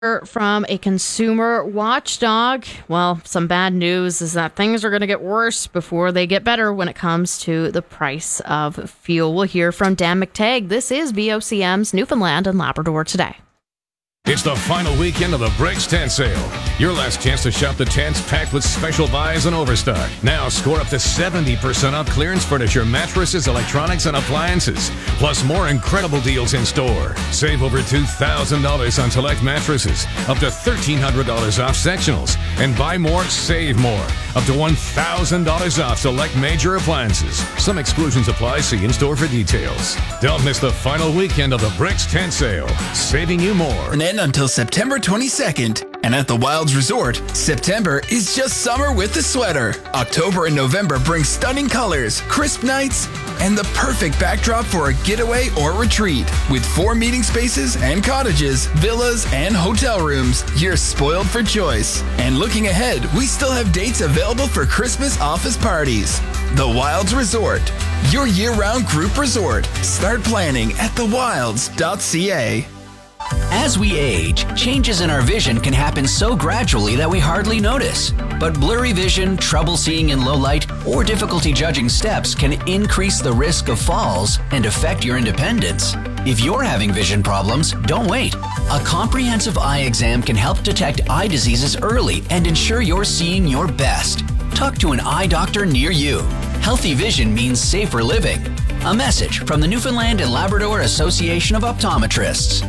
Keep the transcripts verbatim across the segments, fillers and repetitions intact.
From a consumer watchdog. Well, some bad news is that things are going to get worse before they get better when it comes to the price of fuel. We'll hear from Dan McTagg. This is V O C M's Newfoundland and Labrador Today. It's the final weekend of the Bricks Tent Sale. Your last chance to shop the tents packed with special buys and overstock. Now score up to seventy percent off clearance furniture, mattresses, electronics, and appliances. Plus more incredible deals in store. Save over two thousand dollars on select mattresses. Up to one thousand three hundred dollars off sectionals. And buy more, save more. Up to one thousand dollars off select major appliances. Some exclusions apply. See in-store for details. Don't miss the final weekend of the Bricks Tent Sale. Saving you more. And until September twenty-second. And at the Wilds Resort, September is just summer with the sweater. October and November bring stunning colors, crisp nights, and the perfect backdrop for a getaway or retreat. With four meeting spaces and cottages, villas, and hotel rooms, you're spoiled for choice. And looking ahead, we still have dates available for Christmas office parties. The Wilds Resort, your year-round group resort. Start planning at the wilds dot c a. As we age, changes in our vision can happen so gradually that we hardly notice. But blurry vision, trouble seeing in low light, or difficulty judging steps can increase the risk of falls and affect your independence. If you're having vision problems, don't wait. A comprehensive eye exam can help detect eye diseases early and ensure you're seeing your best. Talk to an eye doctor near you. Healthy vision means safer living. A message from the Newfoundland and Labrador Association of Optometrists.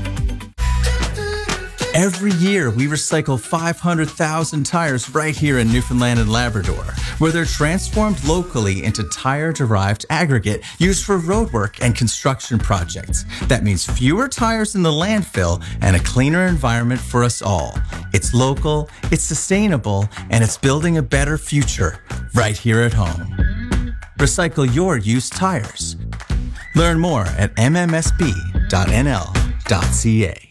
Every year, we recycle five hundred thousand tires right here in Newfoundland and Labrador, where they're transformed locally into tire-derived aggregate used for roadwork and construction projects. That means fewer tires in the landfill and a cleaner environment for us all. It's local, it's sustainable, and it's building a better future right here at home. Recycle your used tires. Learn more at m m s b dot n l dot c a.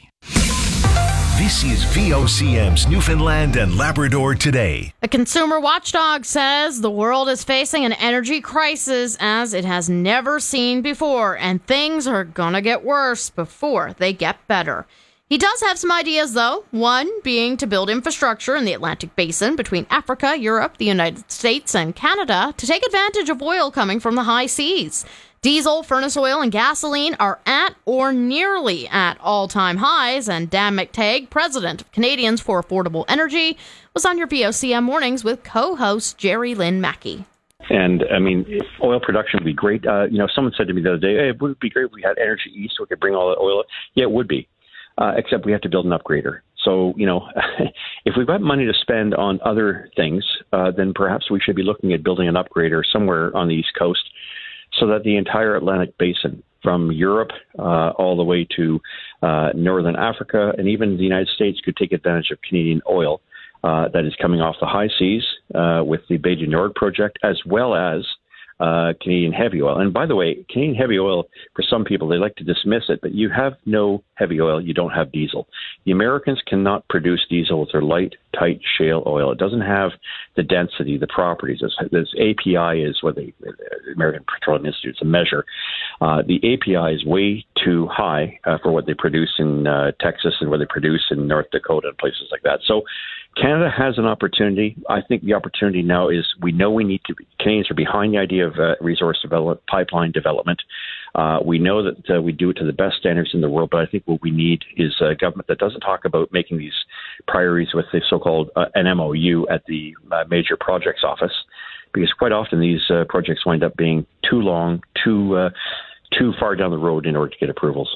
This is V O C M's Newfoundland and Labrador Today. A consumer watchdog says the world is facing an energy crisis as it has never seen before, and things are going to get worse before they get better. He does have some ideas, though, one being to build infrastructure in the Atlantic Basin between Africa, Europe, the United States, and Canada to take advantage of oil coming from the high seas. Diesel, furnace oil, and gasoline are at or nearly at all-time highs, and Dan McTagg, president of Canadians for Affordable Energy, was on your V O C M Mornings with co-host Jerry Lynn Mackey. And, I mean, if oil production would be great. Uh, you know, someone said to me the other day, hey, it would be great if we had Energy East so we could bring all the oil. Yeah, it would be, uh, except we have to build an upgrader. So, you know, if we've got money to spend on other things, uh, then perhaps we should be looking at building an upgrader somewhere on the East Coast, so that the entire Atlantic Basin, from Europe uh, all the way to uh, Northern Africa and even the United States, could take advantage of Canadian oil uh, that is coming off the high seas uh, with the Bay du Nord project, as well as uh, Canadian heavy oil. And by the way, Canadian heavy oil, for some people, they like to dismiss it, but you have no heavy oil, you don't have diesel. The Americans cannot produce diesel with their light, tight shale oil. It doesn't have the density, the properties. This, this A P I is what the American Petroleum Institute is a measure. Uh, the A P I is way too high uh, for what they produce in uh, Texas and what they produce in North Dakota and places like that. So Canada has an opportunity. I think the opportunity now is we know we need to be, Canadians are behind the idea of uh, resource development, pipeline development. Uh, we know that uh, we do it to the best standards in the world, but I think what we need is a government that doesn't talk about making these priorities with the so-called uh, an M O U at the uh, major projects office, because quite often these uh, projects wind up being too long, too uh, too far down the road in order to get approvals.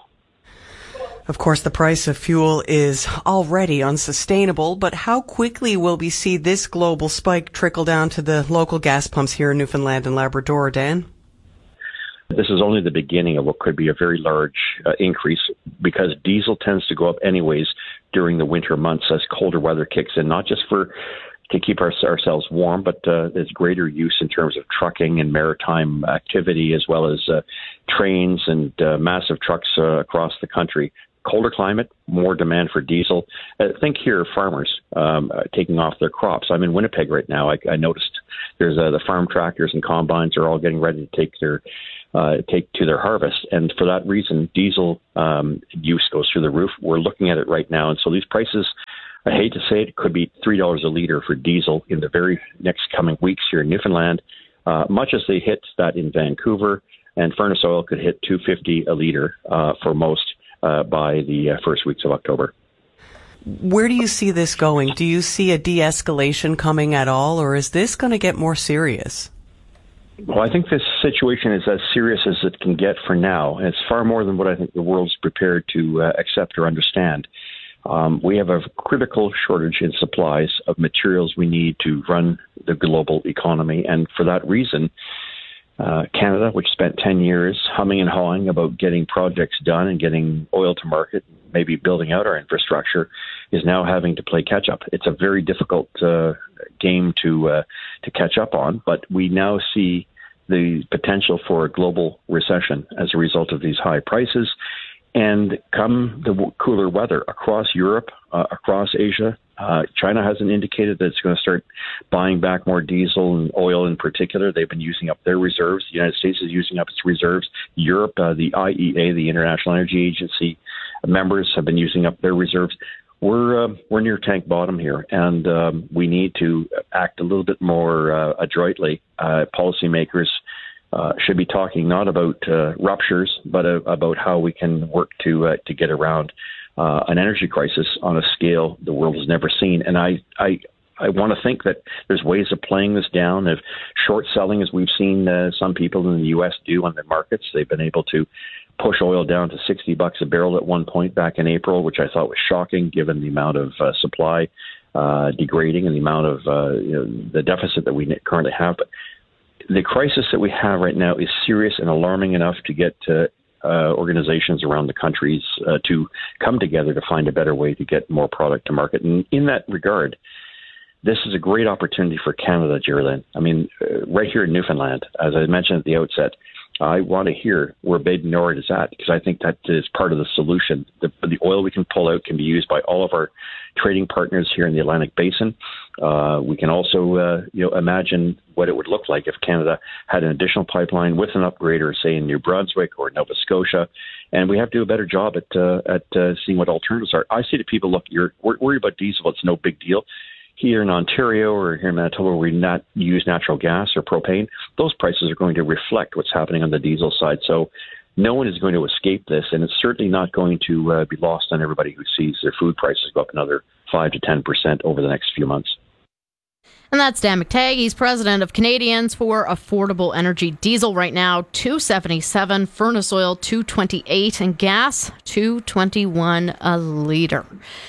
Of course, the price of fuel is already unsustainable, but how quickly will we see this global spike trickle down to the local gas pumps here in Newfoundland and Labrador, Dan? This is only the beginning of what could be a very large uh, increase, because diesel tends to go up anyways during the winter months as colder weather kicks in, not just for to keep our, ourselves warm, but uh, there's greater use in terms of trucking and maritime activity, as well as uh, trains and uh, massive trucks uh, across the country. Colder climate, more demand for diesel. Uh, think here, farmers um, uh, taking off their crops. I'm in Winnipeg right now. I, I noticed there's uh, the farm tractors and combines are all getting ready to take their uh, take to their harvest. And for that reason, diesel um, use goes through the roof. We're looking at it right now. And so these prices, I hate to say it, it could be three dollars a litre for diesel in the very next coming weeks here in Newfoundland, uh, much as they hit that in Vancouver. And furnace oil could hit two dollars and fifty cents a litre uh, for most uh, by the uh, first weeks of October. Where do you see this going? Do you see a de-escalation coming at all, or is this going to get more serious? Well, I think this situation is as serious as it can get for now. And it's far more than what I think the world's prepared to uh, accept or understand. Um, we have a critical shortage in supplies of materials we need to run the global economy. And for that reason, uh, Canada, which spent ten years humming and hawing about getting projects done and getting oil to market, maybe building out our infrastructure, is now having to play catch up. It's a very difficult uh, game to uh, to catch up on, but we now see the potential for a global recession as a result of these high prices. And come the w- cooler weather across Europe, uh, across Asia, uh, China hasn't indicated that it's going to start buying back more diesel and oil in particular. They've been using up their reserves. The United States is using up its reserves. Europe, uh, the I E A, the International Energy Agency members have been using up their reserves. We're uh, we're near tank bottom here, and um, we need to act a little bit more uh, adroitly. Uh, policymakers Uh, should be talking not about uh, ruptures, but uh, about how we can work to uh, to get around uh, an energy crisis on a scale the world has never seen. And I I, I want to think that there's ways of playing this down, of short selling, as we've seen uh, some people in the U S do on their markets. They've been able to push oil down to sixty bucks a barrel at one point back in April, which I thought was shocking given the amount of uh, supply uh, degrading and the amount of uh, you know, the deficit that we currently have. But the crisis that we have right now is serious and alarming enough to get uh, uh, organizations around the countries uh, to come together to find a better way to get more product to market. And in that regard, this is a great opportunity for Canada, Geraldine. I mean, uh, right here in Newfoundland, as I mentioned at the outset, I want to hear where Bay du Nord is at, because I think that is part of the solution. The, the oil we can pull out can be used by all of our trading partners here in the Atlantic Basin. Uh, we can also, uh, you know, imagine what it would look like if Canada had an additional pipeline with an upgrader, say in New Brunswick or Nova Scotia. And we have to do a better job at uh, at uh, seeing what alternatives are. I say to people, look, you're worried about diesel; it's no big deal. Here in Ontario or here in Manitoba, where we not use natural gas or propane, those prices are going to reflect what's happening on the diesel side. So no one is going to escape this, and it's certainly not going to uh, be lost on everybody who sees their food prices go up another five to ten percent over the next few months. And that's Dan McTagg. He's president of Canadians for Affordable Energy. Diesel right now, two dollars and seventy-seven cents. Furnace oil, two dollars and twenty-eight cents. And gas, two dollars and twenty-one cents a litre.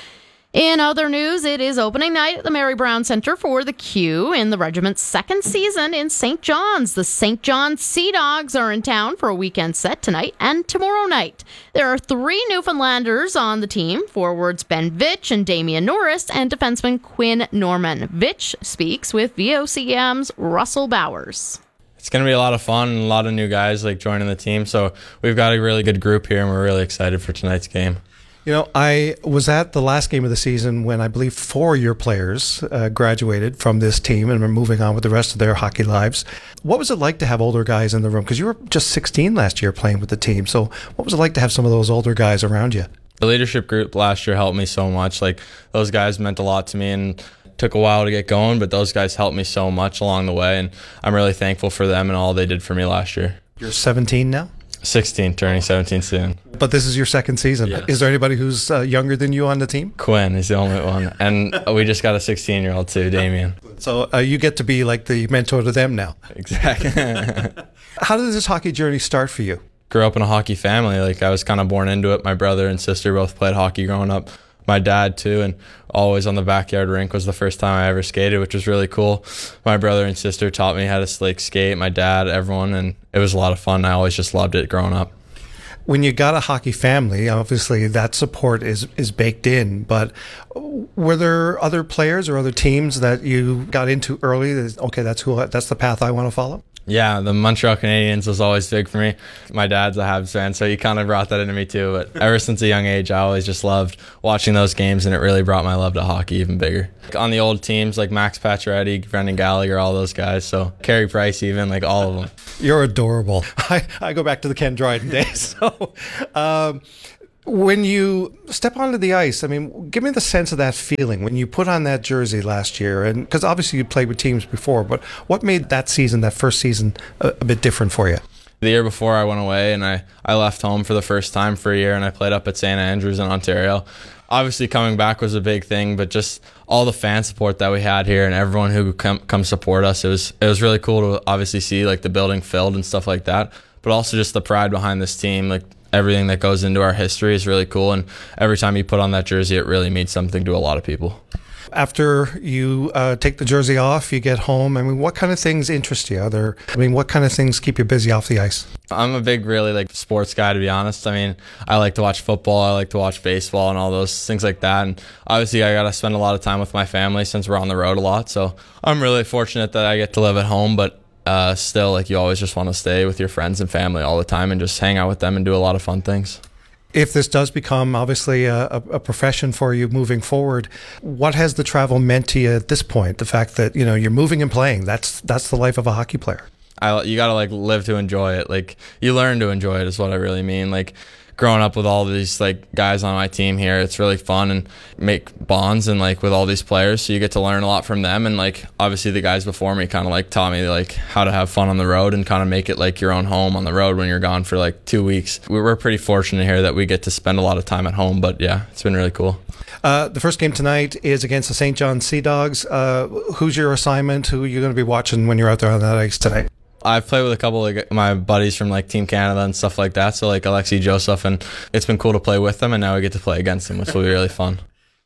In other news, it is opening night at the Mary Brown Centre for the Q in the regiment's second season in Saint John's. The Saint John's Sea Dogs are in town for a weekend set tonight and tomorrow night. There are three Newfoundlanders on the team, forwards Ben Vitch and Damian Norris, and defenseman Quinn Norman. Vitch speaks with V O C M's Russell Bowers. It's going to be a lot of fun and a lot of new guys like joining the team, so we've got a really good group here and we're really excited for tonight's game. You know, I was at the last game of the season when I believe four of your players uh, graduated from this team and are moving on with the rest of their hockey lives. What was it like to have older guys in the room? Because you were just sixteen last year playing with the team. So what was it like to have some of those older guys around you? The leadership group last year helped me so much. Like, those guys meant a lot to me and took a while to get going, but those guys helped me so much along the way, and I'm really thankful for them and all they did for me last year. You're seventeen now? sixteen, turning seventeen soon. But this is your second season. Yes. Is there anybody who's uh, younger than you on the team? Quinn is the only one. And we just got a sixteen-year-old too, Damien. So uh, you get to be like the mentor to them now. Exactly. How did this hockey journey start for you? Grew up in a hockey family. Like, I was kind of born into it. My brother and sister both played hockey growing up. My dad too, and always on the backyard rink was the first time I ever skated, which was really cool. My brother and sister taught me how to like skate, my dad, everyone, and it was a lot of fun. I always just loved it growing up. When you got a hockey family, obviously that support is, is baked in, but were there other players or other teams that you got into early that, okay, that's who, that's the path I want to follow? Yeah, the Montreal Canadiens was always big for me. My dad's a Habs fan, so he kind of brought that into me too. But ever since a young age, I always just loved watching those games, and it really brought my love to hockey even bigger. On the old teams, like Max Pacioretty, Brendan Gallagher, all those guys, so Carey Price even, like all of them. You're adorable. I, I go back to the Ken Dryden days. So, um, when you step onto the ice, I mean, give me the sense of that feeling when you put on that jersey last year, and because obviously you played with teams before, but what made that season, that first season, a, a bit different for you? The year before I went away and I, I left home for the first time for a year, and I played up at Saint Andrews in Ontario. Obviously coming back was a big thing, but just all the fan support that we had here and everyone who come come support us, it was it was really cool to obviously see like the building filled and stuff like that, but also just the pride behind this team. Like everything that goes into our history is really cool, and every time you put on that jersey, it really means something to a lot of people. After you uh, take the jersey off, you get home, I mean, what kind of things interest you? Are there, I mean, what kind of things keep you busy off the ice? I'm a big, really, like, sports guy, to be honest. I mean, I like to watch football, I like to watch baseball and all those things like that, and obviously I got to spend a lot of time with my family since we're on the road a lot, so I'm really fortunate that I get to live at home, but uh, still, like, you always just want to stay with your friends and family all the time and just hang out with them and do a lot of fun things. If this does become obviously a, a profession for you moving forward, what has the travel meant to you at this point? The fact that, you know, you're moving and playing, that's that's the life of a hockey player. I, you got to like live to enjoy it. Like you learn to enjoy it is what I really mean. Like growing up with all these like guys on my team here, it's really fun and make bonds and like with all these players, so you get to learn a lot from them. And like obviously the guys before me kind of like taught me like how to have fun on the road and kind of make it like your own home on the road when you're gone for like two weeks. We're pretty fortunate here that we get to spend a lot of time at home, but yeah, it's been really cool. Uh, the first game tonight is against the Saint John Sea Dogs. Uh, who's your assignment? Who are you going to be watching when you're out there on that ice tonight? I've played with a couple of my buddies from like Team Canada and stuff like that, so like Alexi Joseph, and it's been cool to play with them, and now we get to play against them, which will be really fun.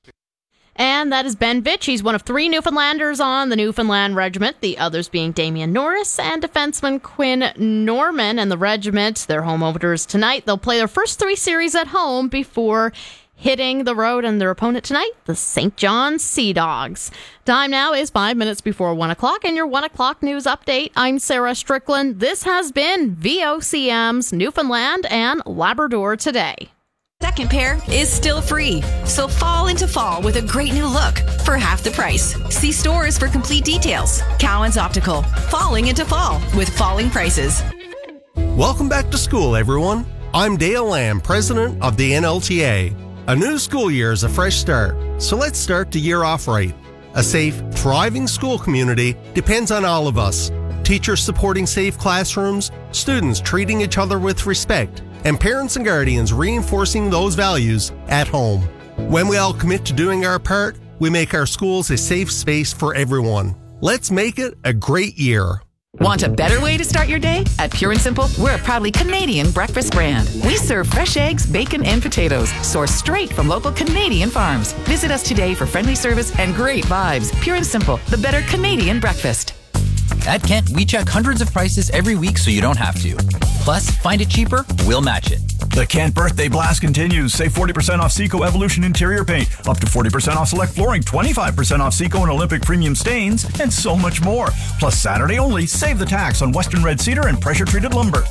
And that is Ben Vitch. He's one of three Newfoundlanders on the Newfoundland Regiment, the others being Damian Norris and defenseman Quinn Norman. And the regiment, their home openers tonight. They'll play their first three series at home before hitting the road, and their opponent tonight, the Saint John Sea Dogs. Time now is five minutes before one o'clock, and your one o'clock news update. I'm Sarah Strickland. This has been V O C M's Newfoundland and Labrador Today. Second pair is still free, so fall into fall with a great new look for half the price. See stores for complete details. Cowan's Optical, falling into fall with falling prices. Welcome back to school, everyone. I'm Dale Lamb, president of the N L T A. A new school year is a fresh start, so let's start the year off right. A safe, thriving school community depends on all of us. Teachers supporting safe classrooms, students treating each other with respect, and parents and guardians reinforcing those values at home. When we all commit to doing our part, we make our schools a safe space for everyone. Let's make it a great year. Want a better way to start your day? At Pure and Simple, we're a proudly Canadian breakfast brand. We serve fresh eggs, bacon, and potatoes, sourced straight from local Canadian farms. Visit us today for friendly service and great vibes. Pure and Simple, the better Canadian breakfast. At Kent, we check hundreds of prices every week so you don't have to. Plus, find it cheaper, we'll match it. The Kent Birthday Blast continues. Save forty percent off Seco Evolution interior paint, up to forty percent off select flooring, twenty-five percent off Seco and Olympic premium stains, and so much more. Plus, Saturday only, save the tax on Western Red Cedar and pressure-treated lumber.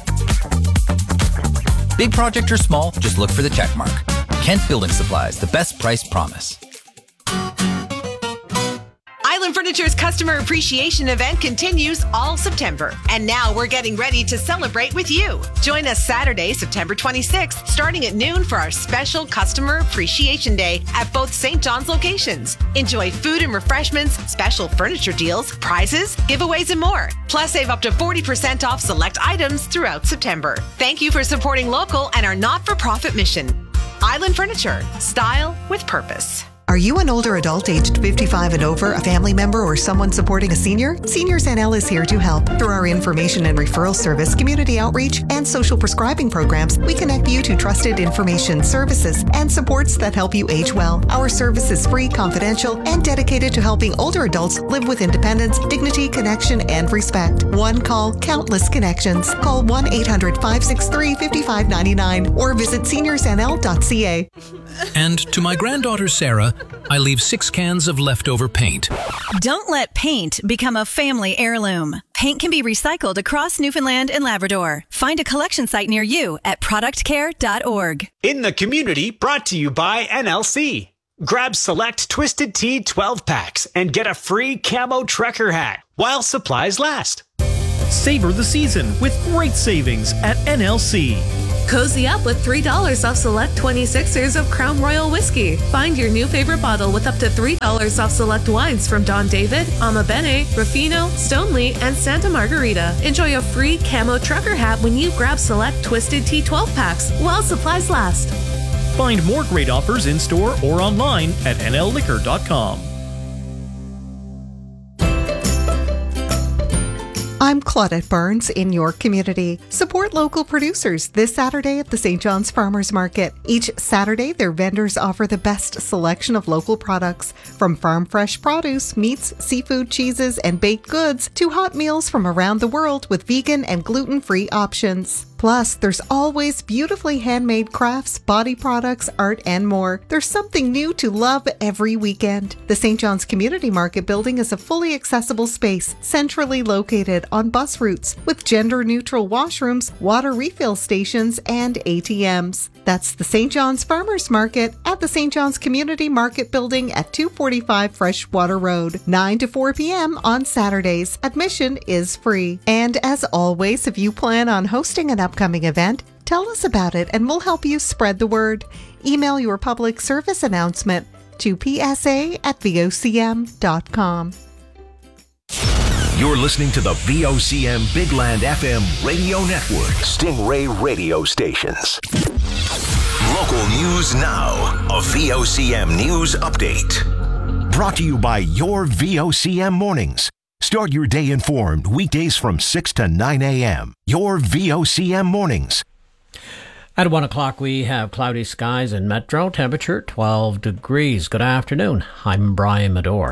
Big project or small, just look for the check mark. Kent Building Supplies, the best price promise. Island Furniture's customer appreciation event continues all September. And now we're getting ready to celebrate with you. Join us Saturday, September twenty-sixth, starting at noon for our special Customer Appreciation Day at both Saint John's locations. Enjoy food and refreshments, special furniture deals, prizes, giveaways, and more. Plus, save up to forty percent off select items throughout September. Thank you for supporting local and our not-for-profit mission. Island Furniture. Style with purpose. Are you an older adult aged fifty-five and over, a family member, or someone supporting a senior? Seniors N L is here to help. Through our information and referral service, community outreach, and social prescribing programs, we connect you to trusted information, services, and supports that help you age well. Our service is free, confidential, and dedicated to helping older adults live with independence, dignity, connection, and respect. One call, countless connections. Call one eight hundred, five six three, five five nine nine or visit seniors n l dot c a. And to my granddaughter Sarah, I leave six cans of leftover paint. Don't let paint become a family heirloom. Paint can be recycled across Newfoundland and Labrador. Find a collection site near you at product care dot org. In the Community, brought to you by N L C. Grab select Twisted Tea twelve packs and get a free camo trucker hat while supplies last. Savor the season with great savings at N L C. Cozy up with three dollars off select twenty-sixers of Crown Royal Whiskey. Find your new favorite bottle with up to three dollars off select wines from Don David, Ama Bene, Ruffino, Stoneleigh, and Santa Margarita. Enjoy a free camo trucker hat when you grab select Twisted Tea twelve packs while supplies last. Find more great offers in store or online at N L liquor dot com. I'm Claudette Barnes in your community. Support local producers this Saturday at the Saint John's Farmers Market. Each Saturday, their vendors offer the best selection of local products, from farm fresh produce, meats, seafood, cheeses, and baked goods, to hot meals from around the world with vegan and gluten-free options. Plus, there's always beautifully handmade crafts, body products, art, and more. There's something new to love every weekend. The Saint John's Community Market Building is a fully accessible space, centrally located on bus routes, with gender-neutral washrooms, water refill stations, and A T Ms. That's the Saint John's Farmers Market at the Saint John's Community Market Building at two forty-five Freshwater Road, nine to four p.m. on Saturdays. Admission is free. And as always, if you plan on hosting an upcoming event, tell us about it and we'll help you spread the word. Email your public service announcement to p s a at v o c m dot com. You're listening to the V O C M Big Land F M radio network, Stingray radio stations. Local news now, a V O C M news update. Brought to you by your V O C M mornings. Start your day informed weekdays from six to nine a.m. Your V O C M mornings. At one o'clock, we have cloudy skies in Metro, temperature twelve degrees. Good afternoon. I'm Brian Medore.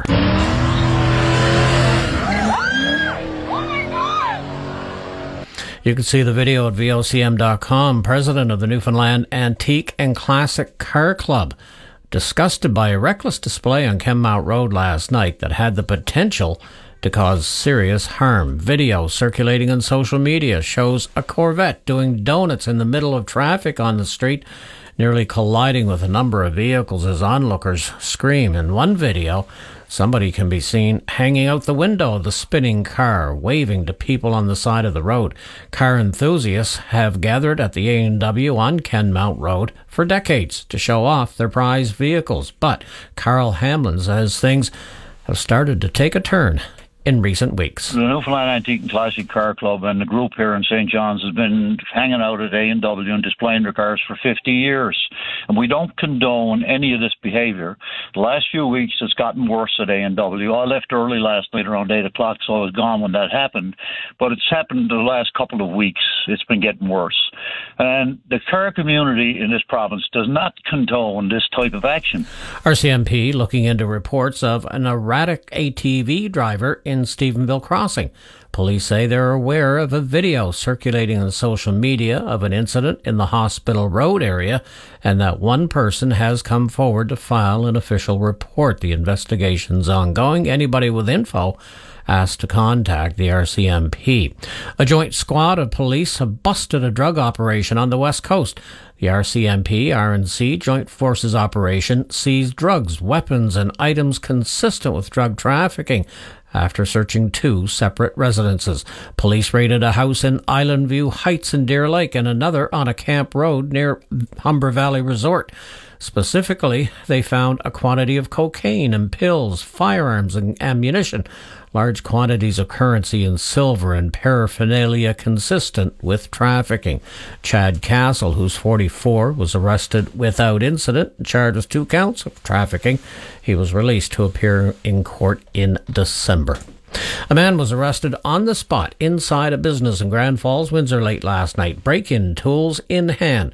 You can see the video at V O C M dot com. President of the Newfoundland Antique and Classic Car Club, disgusted by a reckless display on Kenmount Road last night that had the potential to cause serious harm. Video circulating on social media shows a Corvette doing donuts in the middle of traffic on the street, nearly colliding with a number of vehicles as onlookers scream. In one video, somebody can be seen hanging out the window of the spinning car, waving to people on the side of the road. Car enthusiasts have gathered at the A and W on Kenmount Road for decades to show off their prized vehicles. But Carl Hamlin says things have started to take a turn in recent weeks. The Newfoundland Antique and Classic Car Club and the group here in Saint John's has been hanging out at A and W and displaying their cars for fifty years. And we don't condone any of this behaviour. The last few weeks it's gotten worse at A and W. I left early last night around eight o'clock, so I was gone when that happened. But it's happened the last couple of weeks. It's been getting worse. And the car community in this province does not condone this type of action. R C M P looking into reports of an erratic A T V driver in Stephenville Crossing. Police say they're aware of a video circulating on social media of an incident in the Hospital Road area, and that one person has come forward to file an official report. The investigation's ongoing. Anybody with info asked to contact the R C M P. A joint squad of police have busted a drug operation on the West Coast. The R C M P R N C Joint Forces operation seized drugs, weapons, and items consistent with drug trafficking after searching two separate residences. Police raided a house in Island View Heights in Deer Lake and another on a camp road near Humber Valley Resort. Specifically, they found a quantity of cocaine and pills, firearms and ammunition, large quantities of currency and silver, and paraphernalia consistent with trafficking. Chad Castle, who's forty-four, was arrested without incident and charged with two counts of trafficking. He was released to appear in court in December. A man was arrested on the spot inside a business in Grand Falls, Windsor late last night, break-in tools in hand.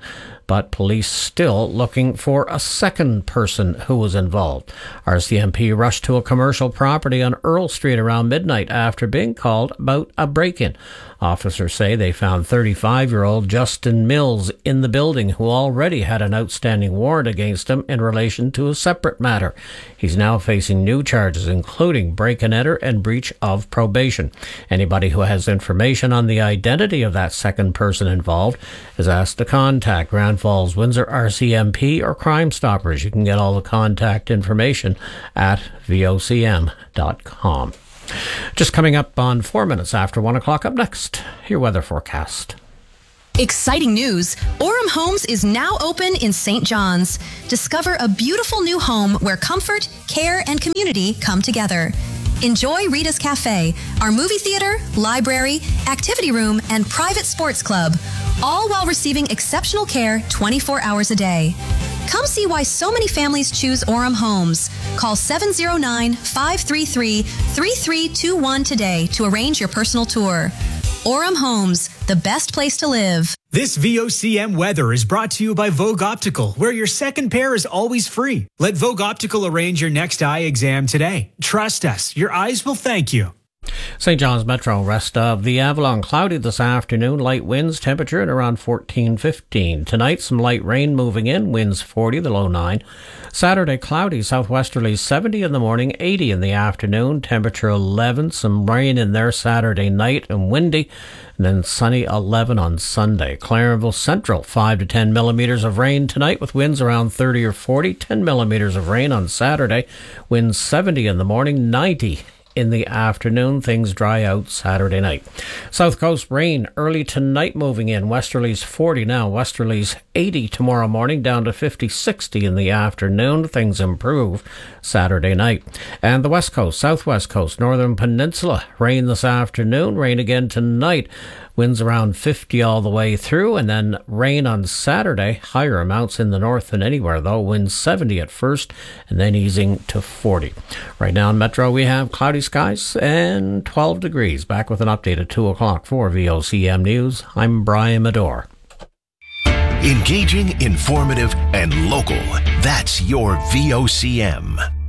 but police still looking for a second person who was involved. R C M P rushed to a commercial property on Earl Street around midnight after being called about a break-in. Officers say they found thirty-five-year-old Justin Mills in the building, who already had an outstanding warrant against him in relation to a separate matter. He's now facing new charges, including break-and-enter and breach of probation. Anybody who has information on the identity of that second person involved is asked to contact Grand Falls Windsor R C M P or Crime Stoppers. You can get all the contact information at V O C M dot com. Just coming up on four minutes after one o'clock. Up next, your weather forecast. Exciting news! Orem Homes is now open in Saint John's. Discover a beautiful new home where comfort, care, and community come together. Enjoy Rita's Cafe, our movie theater, library, activity room, and private sports club, all while receiving exceptional care twenty-four hours a day. Come see why so many families choose Orem Homes. Call seven oh nine, five three three, three three two one today to arrange your personal tour. Orem Homes, the best place to live. This V O C M weather is brought to you by Vogue Optical, where your second pair is always free. Let Vogue Optical arrange your next eye exam today. Trust us, your eyes will thank you. Saint John's Metro, rest of the Avalon, cloudy this afternoon, light winds, temperature at around fourteen fifteen. Tonight, some light rain moving in, winds forty, the low nine. Saturday, cloudy, southwesterly seventy in the morning, eighty in the afternoon, temperature eleven, some rain in there Saturday night and windy, and then sunny eleven on Sunday. Clarenville Central, five to ten millimeters of rain tonight with winds around thirty or forty, ten millimeters of rain on Saturday, winds seventy in the morning, ninety in the afternoon. Things dry out Saturday night. South Coast rain early tonight moving in. Westerlies forty now. Westerlies eighty tomorrow morning, down to fifty, sixty in the afternoon. Things improve Saturday night. And the West Coast, Southwest Coast, Northern Peninsula, rain this afternoon, rain again tonight. Winds around fifty all the way through, and then rain on Saturday. Higher amounts in the north than anywhere, though. Winds seventy at first, and then easing to forty. Right now in Metro, we have cloudy skies and twelve degrees. Back with an update at two o'clock for V O C M News. I'm Brian Medore. Engaging, informative, and local. That's your V O C M.